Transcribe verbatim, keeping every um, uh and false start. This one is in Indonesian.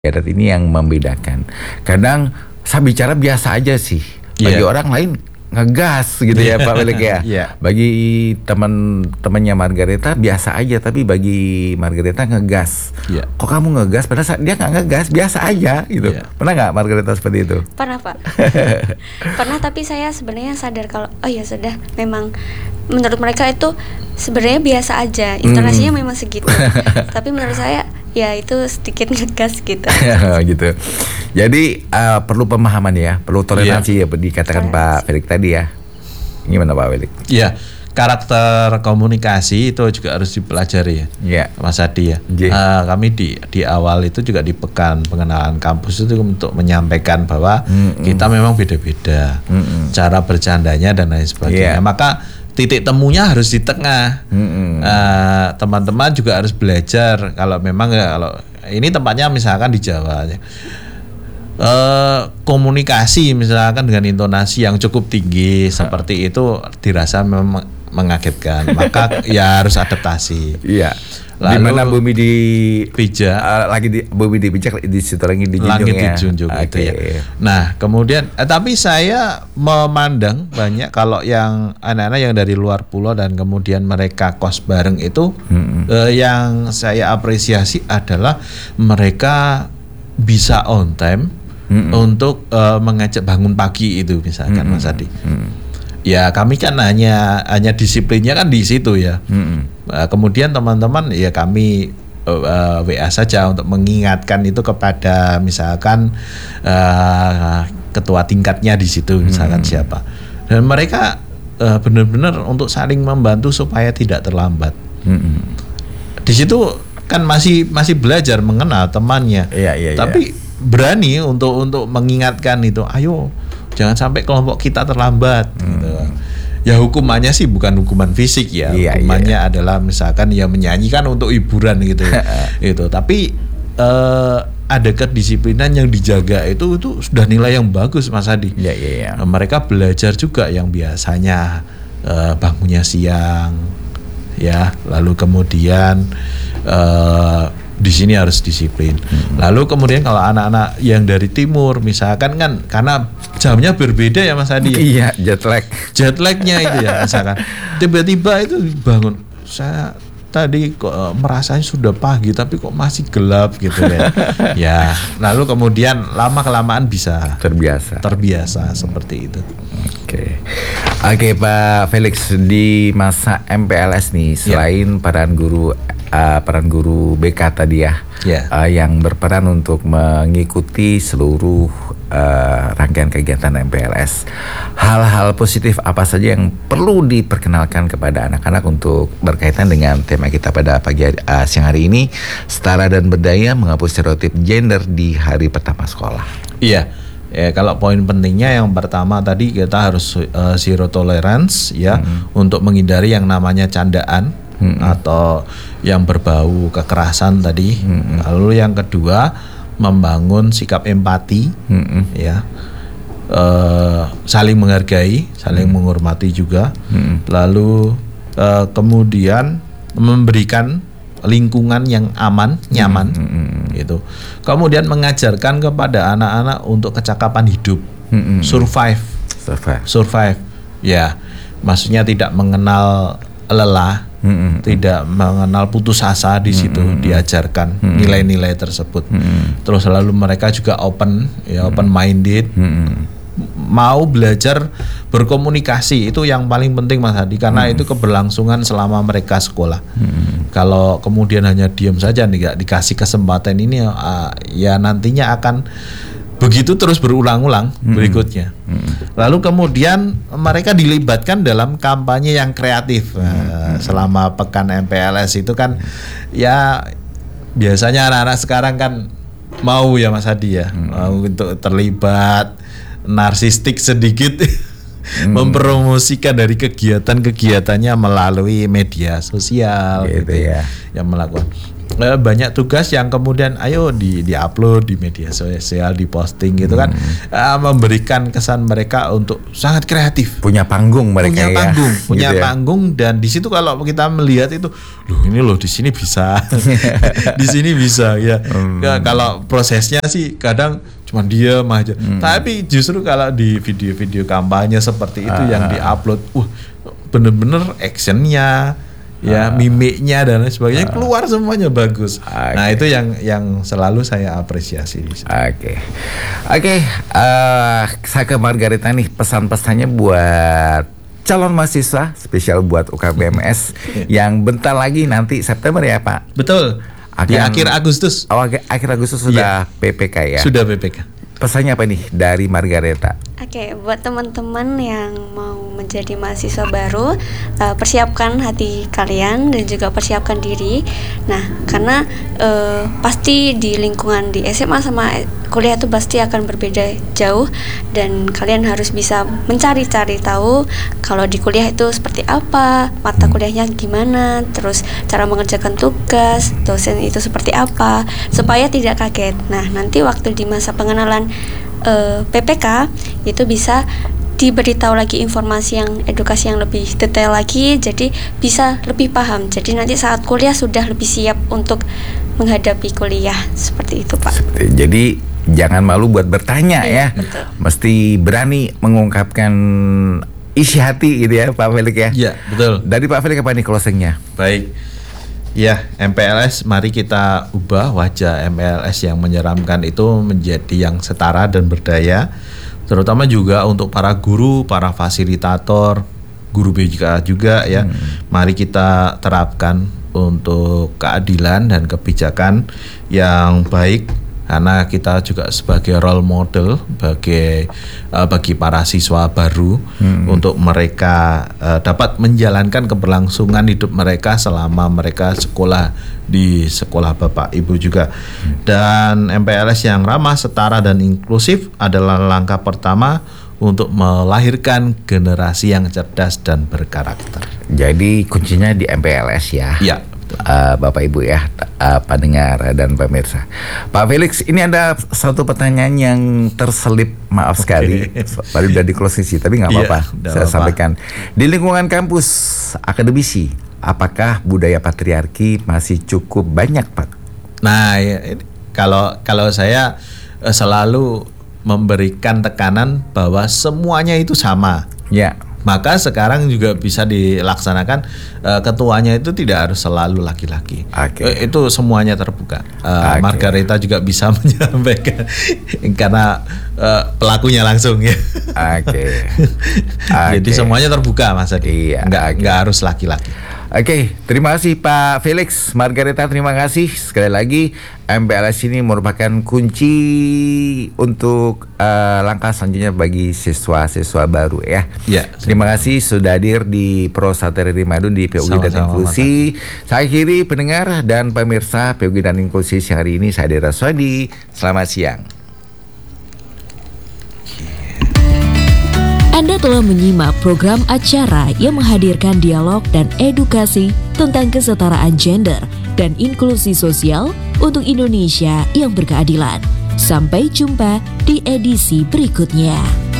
adat ini yang membedakan. Kadang saya bicara biasa aja sih, bagi yeah. orang lain ngegas gitu ya Pak Felix ya. Yeah. Bagi teman-temannya Margareta biasa aja, tapi bagi Margareta ngegas. Yeah. Kok kamu ngegas? Padahal dia nggak ngegas, biasa aja gitu. Yeah. Pernah nggak Margareta seperti itu? Pernah Pak. Pernah, tapi saya sebenarnya sadar kalau oh ya sudah, memang menurut mereka itu sebenarnya biasa aja, intonasinya hmm. memang segitu. Tapi menurut saya ya itu sedikit ngegas gitu. Gitu. Jadi uh, perlu pemahaman ya, perlu toleransi yeah. ya, dikatakan toleransi. Pak Felix tadi ya. Gimana Pak Felix? Iya, karakter komunikasi itu juga harus dipelajari ya, yeah. Mas Adi ya. Yeah. Uh, kami di di awal itu juga di pekan pengenalan kampus itu untuk menyampaikan bahwa mm-mm. kita memang beda-beda, mm-mm. cara bercandanya dan lain sebagainya. Yeah. Maka titik temunya harus di tengah. Mm-hmm. uh, teman-teman juga harus belajar kalau memang ya, kalau ini tempatnya misalkan di Jawa ya. uh, komunikasi misalkan dengan intonasi yang cukup tinggi seperti itu dirasa memang mengagetkan, maka ya harus adaptasi. Iya. Di mana bumi di pijak, uh, lagi di bumi di pijak, di situ lagi dijunjung langit ya. dijunjung Okay. gitu ya. Nah kemudian, eh, tapi saya memandang banyak kalau yang anak-anak yang dari luar pulau dan kemudian mereka kos bareng itu, hmm. eh, yang saya apresiasi adalah mereka bisa on time hmm. untuk eh, mengajak bangun pagi itu misalkan hmm. Mas Adi. Hmm. Ya kami kan hanya hanya disiplinnya kan di situ ya. Mm-hmm. Uh, kemudian teman-teman ya kami uh, W A saja untuk mengingatkan itu kepada misalkan uh, ketua tingkatnya di situ misalkan mm-hmm. siapa. Dan mereka uh, benar-benar untuk saling membantu supaya tidak terlambat. Mm-hmm. Di situ kan masih masih belajar mengenal temannya. Iya, iya, tapi iya. berani untuk untuk mengingatkan itu. Ayo, jangan sampai kelompok kita terlambat. Hmm. Gitu. Ya hukumannya sih bukan hukuman fisik ya, iya, hukumannya iya. adalah misalkan ya menyanyikan untuk hiburan gitu. Itu. Tapi eh, ada kedisiplinan yang dijaga itu itu sudah nilai yang bagus Mas Adi. Iya, iya, iya. Nah, mereka belajar juga yang biasanya eh, bangunnya siang, ya, lalu kemudian eh, di sini harus disiplin. Hmm. Lalu kemudian kalau anak-anak yang dari timur misalkan kan karena jamnya berbeda ya Mas Adi. Iya, jet lag. Jet lagnya itu ya misalkan. Tiba-tiba itu bangun, saya tadi kok uh, merasanya sudah pagi tapi kok masih gelap gitu ya. Ya, lalu kemudian lama-kelamaan bisa terbiasa. Terbiasa hmm. seperti itu. Oke. Oke Pak Felix, di masa M P L S nih selain ya. peran guru Uh, peran guru B K tadi ya, yeah. uh, yang berperan untuk mengikuti seluruh uh, rangkaian kegiatan M P L S. Hal-hal positif apa saja yang perlu diperkenalkan kepada anak-anak untuk berkaitan dengan tema kita pada pagi hari, uh, siang hari ini, setara dan berdaya menghapus stereotip gender di hari pertama sekolah. Iya. Ya, kalau poin pentingnya yang pertama tadi kita harus uh, zero tolerance ya, hmm. untuk menghindari yang namanya candaan hmm. atau yang berbau kekerasan tadi. Hmm. Lalu yang kedua membangun sikap empati, hmm. ya, uh, saling menghargai, saling hmm. menghormati juga. Hmm. Lalu uh, kemudian memberikan lingkungan yang aman, nyaman, hmm. gitu. Kemudian mengajarkan kepada anak-anak untuk kecakapan hidup, hmm. survive, survive, survive, ya, maksudnya tidak mengenal lelah, hmm. tidak mengenal putus asa di situ, hmm. diajarkan hmm. nilai-nilai tersebut. Hmm. Terus lalu mereka juga open, ya, open minded. Hmm. Mau belajar berkomunikasi itu yang paling penting Mas Hadi, karena hmm. itu keberlangsungan selama mereka sekolah. Hmm. Kalau kemudian hanya diam saja nih, gak dikasih kesempatan ini, uh, ya nantinya akan begitu terus berulang-ulang hmm. berikutnya. Hmm. Lalu kemudian mereka dilibatkan dalam kampanye yang kreatif. Hmm. Uh, selama pekan M P L S itu kan ya biasanya anak-anak sekarang kan mau ya Mas Hadi ya, hmm. mau untuk terlibat, narsistik sedikit, hmm. mempromosikan dari kegiatan-kegiatannya melalui media sosial gitu, gitu ya, yang melakukan. eh, banyak tugas yang kemudian ayo di di-upload di media sosial, diposting gitu kan, Hmm. eh, memberikan kesan mereka untuk sangat kreatif. Punya panggung mereka punya ya. panggung, punya Gitu ya. panggung, dan di situ kalau kita melihat itu, loh ini loh di sini bisa, di sini bisa ya. Hmm. Ya, kalau prosesnya sih kadang cuma diam aja, Hmm. tapi justru kalau di video-video kampanye seperti itu Ah. yang diupload, uh bener-bener actionnya, ya mimiknya dan lain sebagainya keluar semuanya bagus. Oke. Nah itu yang yang selalu saya apresiasi di situ. Oke, oke. eh, Saya ke Margareta nih, pesan-pesannya buat calon mahasiswa, spesial buat U K B M S yang bentar lagi nanti September ya Pak. Betul. Di Akan- akhir Agustus Oh, ag- akhir Agustus sudah P P K ya. sudah B P K. Pesannya apa nih dari Margareta? Oke, buat teman-teman yang mau menjadi mahasiswa baru, uh, persiapkan hati kalian dan juga persiapkan diri. Nah, karena uh, pasti di lingkungan di S M A sama kuliah itu pasti akan berbeda jauh, dan kalian harus bisa mencari-cari tahu kalau di kuliah itu seperti apa, mata kuliahnya gimana, terus cara mengerjakan tugas, dosen itu seperti apa, supaya tidak kaget. Nah, nanti waktu di masa pengenalan Uh, P P K itu bisa diberitahu lagi informasi yang edukasi yang lebih detail lagi, jadi bisa lebih paham. Jadi nanti saat kuliah sudah lebih siap untuk menghadapi kuliah seperti itu, Pak. Jadi jangan malu buat bertanya Iya, ya. betul. Mesti berani mengungkapkan isi hati gitu ya Pak Felix ya. Iya, betul. Dari Pak Felix apa nih closingnya? Baik. Ya, M P L S, mari kita ubah wajah M P L S yang menyeramkan itu menjadi yang setara dan berdaya, terutama juga untuk para guru, para fasilitator, guru B K juga ya. Mari kita terapkan untuk keadilan dan kebijakan yang baik, karena kita juga sebagai role model bagi uh, bagi para siswa baru, hmm. untuk mereka uh, dapat menjalankan keberlangsungan hidup mereka selama mereka sekolah di sekolah Bapak Ibu juga. Dan M P L S yang ramah, setara dan inklusif adalah langkah pertama untuk melahirkan generasi yang cerdas dan berkarakter. Jadi kuncinya di M P L S ya. Iya. Uh, Bapak Ibu ya, uh, pendengar dan pemirsa. Pak Felix, ini ada satu pertanyaan yang terselip, maaf Oke. sekali. Tadi udah di closing sih, tapi nggak Iya, apa-apa. nggak Saya apa-apa. sampaikan. Di lingkungan kampus akademisi, apakah budaya patriarki masih cukup banyak, Pak? Nah, ya, ini, kalau kalau saya eh, selalu memberikan tekanan bahwa semuanya itu sama. Ya. Maka sekarang juga bisa dilaksanakan, uh, ketuanya itu tidak harus selalu laki-laki. Oke. Uh, itu semuanya terbuka. Uh, Oke. Margareta juga bisa menyampaikan karena uh, pelakunya langsung ya. Oke. Jadi Oke. semuanya terbuka, Mas Adi. Iya, Nggak, oke. nggak harus laki-laki. Oke, terima kasih Pak Felix, Margareta, terima kasih sekali lagi. M P L S ini merupakan kunci untuk uh, langkah selanjutnya bagi siswa-siswa baru ya. Ya. Terima kasih sudah hadir di Pro Satria Madun di P U G dan Sama-sama, Inklusi. Saya akhiri pendengar dan pemirsa P U G dan Inklusi siang hari ini, saya Dera Swadi. Selamat siang. Anda telah menyimak program acara yang menghadirkan dialog dan edukasi tentang kesetaraan gender dan inklusi sosial untuk Indonesia yang berkeadilan. Sampai jumpa di edisi berikutnya.